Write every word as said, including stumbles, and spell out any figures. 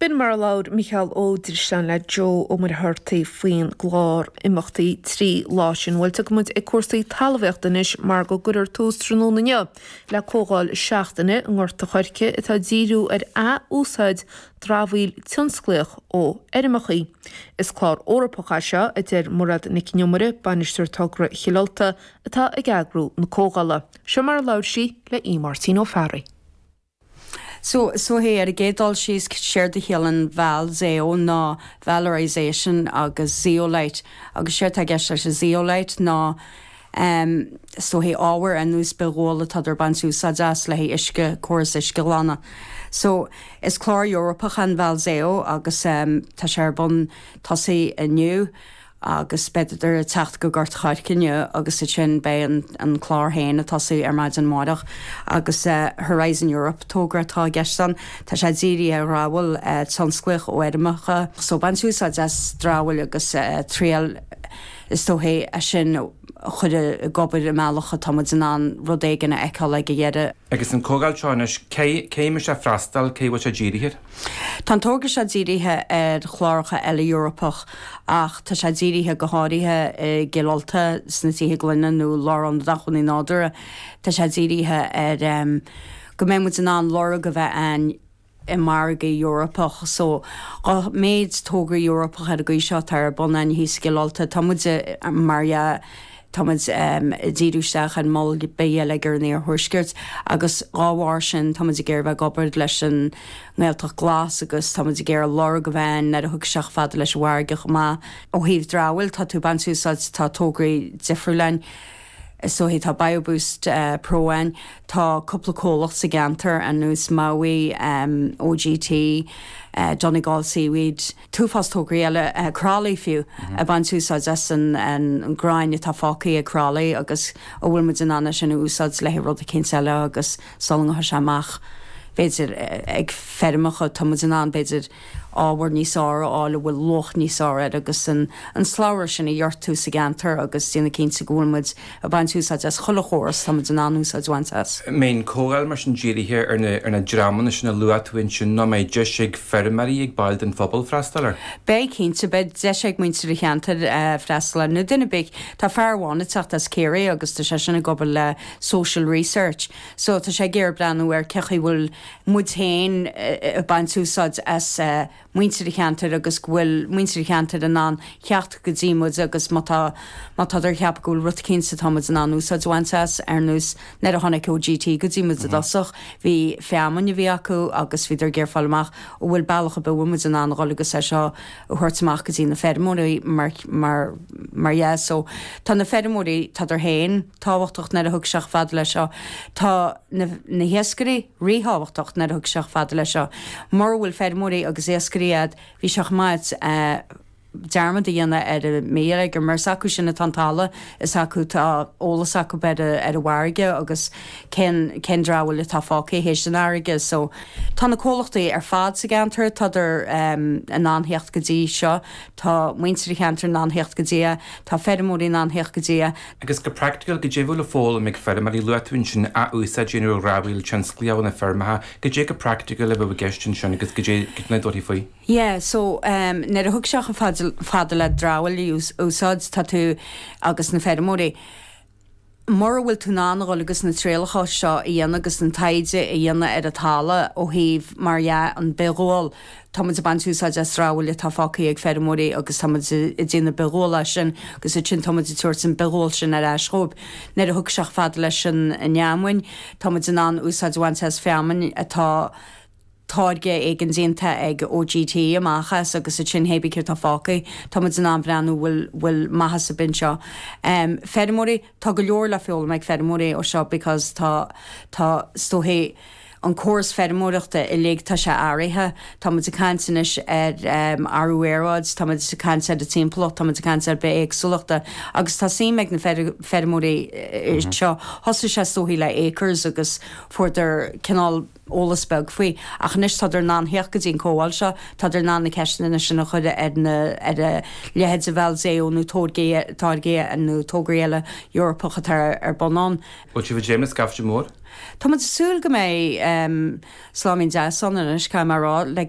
Bin mar laud Michael ó Dristan le Joe ó mar hurtaí faoin glár imachtaí trí lásin bhfuil tu muid ag cuasaí talmhaachtanis mar go gurir tús trónúna le cógáil seachtaine an ngorta chuirce atá díú ar a úsáid drábhíl tionscléach ó Erimachaí. Is clár órapacha seo a dir murad nic numere banisteir tugra chilalta atá ag agrú na cógála. Seo mar laud sí le í Martino Ferry. So, so here a gédal she's shared the hill and val zeo na valorization agus zeolite agus shared a gesh as zeolite na um so he hour and nus berola tadar bansu sajas le iske chorus iske lana. So is clear Europe and val zeo agus um ta sharbon tasi a new agus beidir a techt go gart chaircinne agus sa sin bé an, an chlár héin a tasú ar maid an máideach agus uh, Horizon Europe tógra tá gestan tá sé díri a ráhfuil uh, tionscléach ó Éirimeacha so bansús a des dráhfuil agus uh, tríal is tó hé a sin chud a gobir a mealacha tamid an rodégan a eá le go dhéire. Agus an cógáil teáinis céime se freistal cé bhil sé dírithe? Tá tóga sé dírithe ar chláracha eile Europach ach tá sé dírithe go háirithe gilalta sna títhe glunne nó lá an dachuní nádura tá sé dírithe ar um, go mé mu an lára go bheith an i marga Europach so á méid tóga Europach ar a go seo tar bon an hí gilalta tamuide Maria Thomas um, díúisteach an mol béile gur níor thuisgurt agus áhhair sin Thomas i ggéir bheith gobard leis an ngéilteach glas agus Thomas i ggéir lá go bhain ar a thug seach fad leis bhhargach má ó híomh dráhfuil tá tú bansúsáid tá tógraí difriúlein so hí tá BioBoost uh, Proin tá coppla cólach sa gantar an nús Maui um, O G T uh, Donegal Seaweed túfas tógraí eile uh, crálaí fiú mm-hmm. a bansúsáid as an, an, an gráin tá fácaí a crálaí agus ó bhfuil muid an anna sin úsáid le rud a cin eile agus solangatha seach beidir ag fermacha tá muid an an beidir áhar níos ára ála bhfuil loch níos ára agus an, an sláir sin i dheartú sa gantar agus tína cin sa gúlmuid a bansúsáid as cholachóras tá muid an anúsáid bhaintas. Mén cógáil mar sin dírithe ar na, ar na drámanna sin na luathain sin nó méid de sig fermarí ag bailid an phobal freistalar? Bé cinnte bed de ag muintir cheantar uh, freistalar nó duine big tá fearháinna techt as céirí agus tá sé sinna gobal le uh, social research so tá sé ggéir breanú ar cechaí bhfuil muid hain a bansúsáid as uh, muintir cheantar agus bhfuil muintir cheantar an an cheart go ddímuid agus mátá idir cheap gúil rud cin sa táid an an úsáid bhaintas ar nús nar a tháinig O G T go ddímuid a dasach bhí feaman a bhí acu agus bhíidir ggéirfáilach ó bhfuil bailach be bhmuid an an gáil agus é seo ó thuirtamach go dtí na fermóí mar mar mar so tá na fermóí tá ar hain táhachtach nar a thug seach fad lei seo tá na, na hiascarí ríhabhachtach nar a thug seach fad lei seo mar bhfuil fermóí agus éascaríad bhí seach maid uh, dearmad a dhéanana ar a méile gur mar sacu sin na tantála is acu tá ólas acu bed ar a bharige agus cén dráhfuil le tá fácaí hééis an airige so tá na cólachtaí ar fad sa gantar tá idir um, an anheacht go dtí seo tá muintir cheantar an anheacht go dtí tá fermóí an anheacht go dtí. Agus go practical go dé bhfuil a fáil ag fermarí luathain sin a úsa géanú rábhíil tionscléamh na fermatha go dé go practical le bh gestin sin agus go dé go dtí faoi. Yeah, so um, nar a thug seach a fad fada le dráhfuil úsáid tá tú agus na fermóí. Mar bhfuil tú nánaáil agus na tréalacha seo i dhéana agus an taide i dhéana ar a tála ó híomh marheá an beáil táid a bansúsáid as ráhfuil le tá fácaí ag fermóí agus táid i dtíanana beála sin agus i sin táid i tuairt an beáil sin ar eisróib. Nar a thug seach fada leis sin a neamhain táid an an úsáid bhaintas feaman atá táirge ag an dínta ag O G T amachchas agus a sin hébi cir tá fácaí táid an anbreanú bhfuil bhfuil maithas a bin seo. Um, fermóí tá go leor le fiol meid fermóí ó seo because tá tá stóhé an córas fermóireachta i lé tá se áirithe táid a cantanis ar um, arúéráid táid a cansa a timplach táid a cansa be éagsúlaachta agus tá sí meid na fermóí mm-hmm. seo hosa se stóhí le écars agus fuidir cinál ólas beg faoi ach níos tá idir ná heach go dtíon cóháil seo tá idir ná na ceisna sinna chuide ar a lehead a bhil sé ónú tágé anú tógraile Europach ar banán. Bhil si bh James gafte mór? Tá súil go mé um, slámín de san is cai marrá le